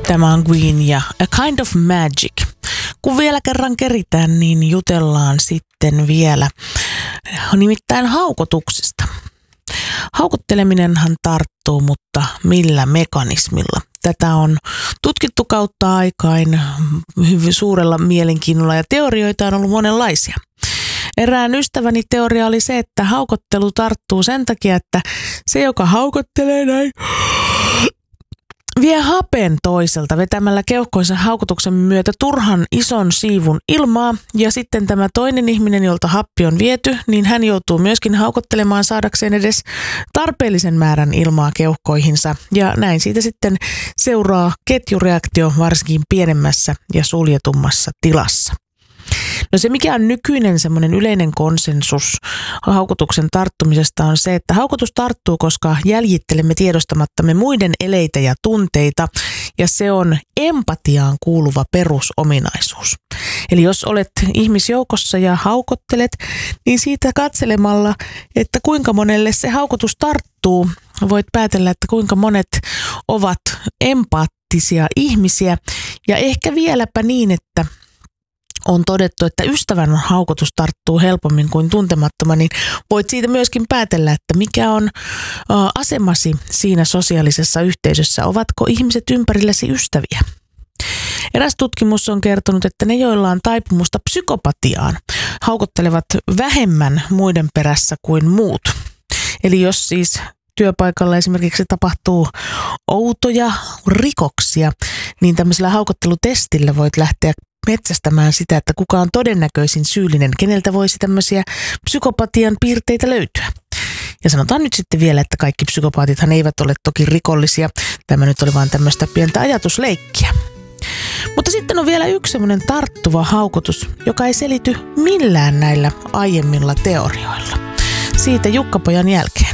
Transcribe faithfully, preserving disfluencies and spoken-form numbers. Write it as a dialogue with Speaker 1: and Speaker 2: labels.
Speaker 1: Tämä on Queen ja A Kind of Magic. Kun vielä kerran keritään, niin jutellaan sitten vielä nimittäin haukotuksesta. Haukotteleminenhan tarttuu, mutta millä mekanismilla? Tätä on tutkittu kautta aikain hyvin suurella mielenkiinnolla ja teorioita on ollut monenlaisia. Erään ystäväni teoria oli se, että haukottelu tarttuu sen takia, että se, joka haukottelee näin, vie hapen toiselta vetämällä keuhkoisen haukotuksen myötä turhan ison siivun ilmaa ja sitten tämä toinen ihminen, jolta happi on viety, niin hän joutuu myöskin haukottelemaan saadakseen edes tarpeellisen määrän ilmaa keuhkoihinsa ja näin siitä sitten seuraa ketjureaktio varsinkin pienemmässä ja suljetummassa tilassa. No se, mikä on nykyinen semmoinen yleinen konsensus haukotuksen tarttumisesta on se, että haukotus tarttuu, koska jäljittelemme tiedostamattamme muiden eleitä ja tunteita ja se on empatiaan kuuluva perusominaisuus. Eli jos olet ihmisjoukossa ja haukottelet, niin siitä katselemalla, että kuinka monelle se haukotus tarttuu, voit päätellä, että kuinka monet ovat empaattisia ihmisiä ja ehkä vieläpä niin, että on todettu, että ystävän haukotus tarttuu helpommin kuin tuntemattoman, niin voit siitä myöskin päätellä, että mikä on asemasi siinä sosiaalisessa yhteisössä. Ovatko ihmiset ympärilläsi ystäviä? Eräs tutkimus on kertonut, että ne, joilla on taipumusta psykopatiaan, haukottelevat vähemmän muiden perässä kuin muut. Eli jos siis työpaikalla esimerkiksi tapahtuu outoja rikoksia, niin tämmöisellä haukottelutestillä voit lähteä metsästämään sitä, että kuka on todennäköisin syyllinen, keneltä voisi tämmöisiä psykopatian piirteitä löytyä. Ja sanotaan nyt sitten vielä, että kaikki psykopaatithan eivät ole toki rikollisia. Tämä nyt oli vaan tämmöistä pientä ajatusleikkiä. Mutta sitten on vielä yksi semmoinen tarttuva haukotus, joka ei selity millään näillä aiemmilla teorioilla. Siitä Jukka-pojan jälkeen.